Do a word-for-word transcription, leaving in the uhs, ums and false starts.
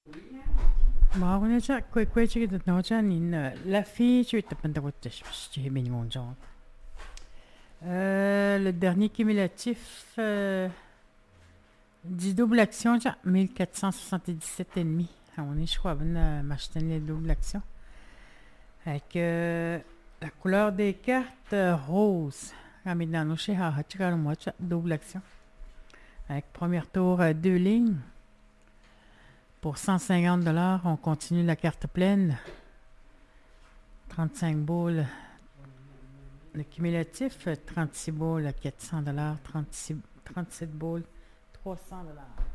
Maagunesa kuikuichikit noochan in la fille tu es mondial. Euh, le dernier cumulatif euh, du double action, mille quatre cent soixante-dix-sept et demi. On est choix de m'acheter les doubles actions. Avec euh, la couleur des cartes euh, rose. Double action. Avec premier tour, euh, deux lignes. Pour cent cinquante dollars, on continue la carte pleine. trente-cinq boules. Le cumulatif, trente-six boules à quatre cents dollars. trente-six, trente-sept boules, trois cents dollars.